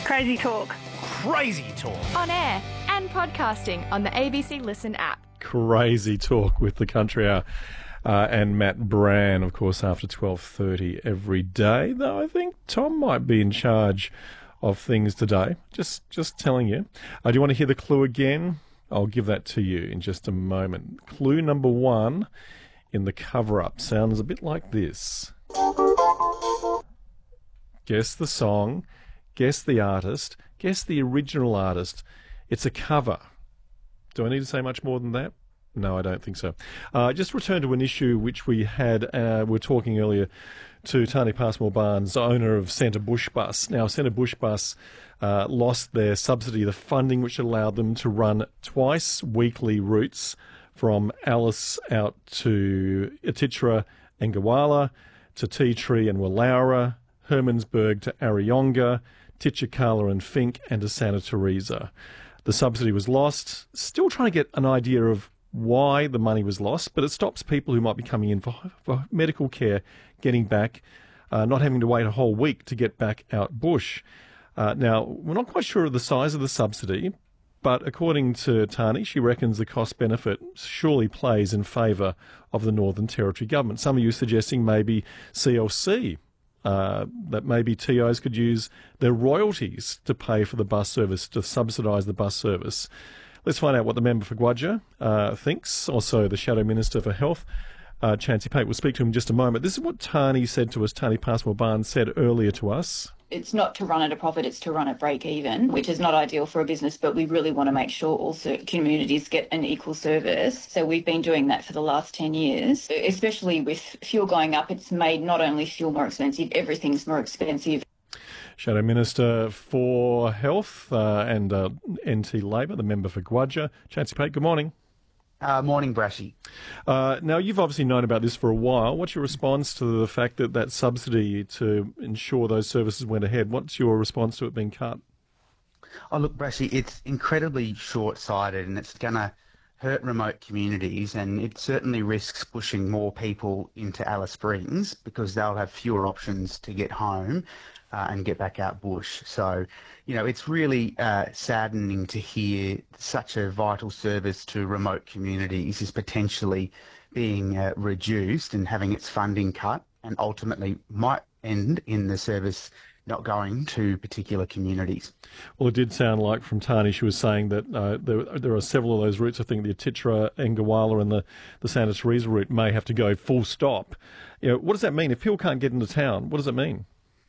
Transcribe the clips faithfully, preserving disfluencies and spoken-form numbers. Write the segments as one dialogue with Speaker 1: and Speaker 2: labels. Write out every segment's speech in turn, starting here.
Speaker 1: Crazy Talk.
Speaker 2: Crazy Talk.
Speaker 3: On air and podcasting on the A B C Listen app.
Speaker 4: Crazy Talk with the Country Hour. Uh, and Matt Brand, of course, after twelve thirty every day. Though I think Tom might be in charge of things today. Just just telling you. Uh, do you want to hear the clue again? I'll give that to you in just a moment. Clue number one in the cover-up sounds a bit like this. Guess the song, guess the artist, guess the original artist. It's a cover. Do I need to say much more than that? No, I don't think so. Uh, just return to an issue which we had, uh, we were talking earlier to Tani Passmore Barnes, owner of Centre Bush Bus. Now, Centre Bush Bus uh, lost their subsidy, the funding which allowed them to run twice weekly routes from Alice out to Atitara and Gawala, to Tea Tree and Wallowra, Hermansburg to Arayonga, Titchakala and Fink, and to Santa Teresa. The subsidy was lost. Still trying to get an idea of why the money was lost, but it stops people who might be coming in for, for medical care getting back, uh, not having to wait a whole week to get back out bush. Uh, now, we're not quite sure of the size of the subsidy, but according to Tani, she reckons the cost-benefit surely plays in favour of the Northern Territory government. Some of you suggesting maybe C L C, uh, that maybe T Os could use their royalties to pay for the bus service, to subsidise the bus service. Let's find out what the member for Guadja uh, thinks. Also, the Shadow Minister for Health, uh, Chancey Pate. We'll speak to him in just a moment. This is what Tani said to us, Tani Passmore Barnes said earlier to us.
Speaker 5: It's not to run at a profit, it's to run at break even, which is not ideal for a business, but we really want to make sure also communities get an equal service. So we've been doing that for the last ten years, especially with fuel going up. It's made not only fuel more expensive, everything's more expensive.
Speaker 4: Shadow Minister for Health uh, and uh, N T Labor, the member for Guadja, Chancey Pate. Good morning.
Speaker 6: Uh, morning, Brashy.
Speaker 4: Uh, now, you've obviously known about this for a while. What's your response to the fact that that subsidy to ensure those services went ahead? What's your response to it being cut?
Speaker 6: Oh, look, Brashy, it's incredibly short-sighted and it's going to hurt remote communities, and it certainly risks pushing more people into Alice Springs because they'll have fewer options to get home uh, and get back out bush. So, you know, it's really uh, saddening to hear such a vital service to remote communities is potentially being uh, reduced and having its funding cut, and ultimately might end in the service not going to particular communities.
Speaker 4: Well, it did sound like from Tani, she was saying that uh, there, there are several of those routes. I think the Atitara, Ngawala and the, the Santa Teresa route may have to go full stop. You know, what does that mean? If people can't get into town, what does it mean?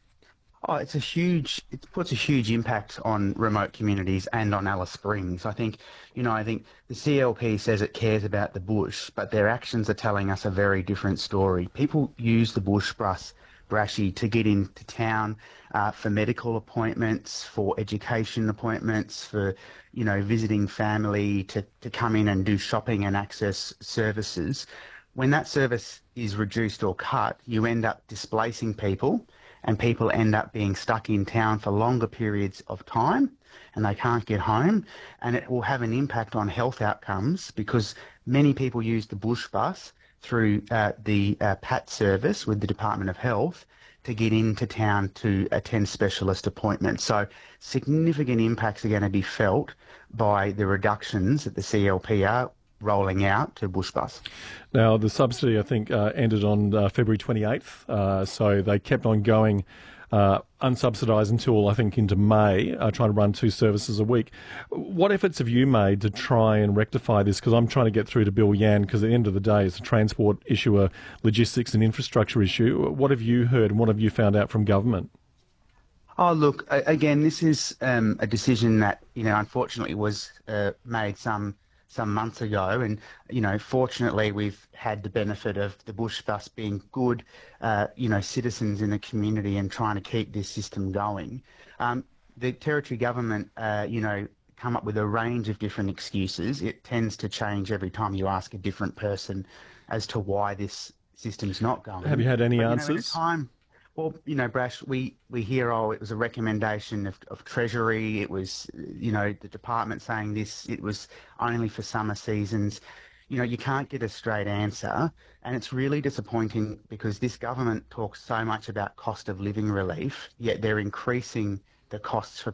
Speaker 6: Oh, it's a huge, it puts a huge impact on remote communities and on Alice Springs. I think, you know, I think the C L P says it cares about the bush, but their actions are telling us a very different story. People use the bush bus, Brashy, to get into town uh, for medical appointments, for education appointments, for, you know, visiting family, to, to come in and do shopping and access services. When that service is reduced or cut, you end up displacing people, and people end up being stuck in town for longer periods of time and they can't get home, and it will have an impact on health outcomes because many people use the bush bus through uh, the uh, P A T service with the Department of Health to get into town to attend specialist appointments. So significant impacts are going to be felt by the reductions that the C L P are rolling out to bush bus.
Speaker 4: Now, the subsidy, I think, uh, ended on uh, February twenty-eighth, uh, so they kept on going uh, unsubsidised until, I think, into May, uh, trying to run two services a week. What efforts have you made to try and rectify this? Because I'm trying to get through to Bill Yan, because at the end of the day, it's a transport issue, a logistics and infrastructure issue. What have you heard and what have you found out from government?
Speaker 6: Oh, look, again, this is um, a decision that, you know, unfortunately was uh, made some some months ago, and you know, fortunately we've had the benefit of the bush bus being good, uh, you know, citizens in the community and trying to keep this system going. Um, the Territory government, uh, you know, come up with a range of different excuses. It tends to change every time you ask a different person as to why this system's not going.
Speaker 4: Have you had any
Speaker 6: but, you
Speaker 4: answers?
Speaker 6: Know, at a time, Well, you know, Brash, we, we hear, oh, it was a recommendation of, of Treasury. It was, you know, the department saying this, it was only for summer seasons. You know, you can't get a straight answer. And it's really disappointing because this government talks so much about cost of living relief, yet they're increasing the costs for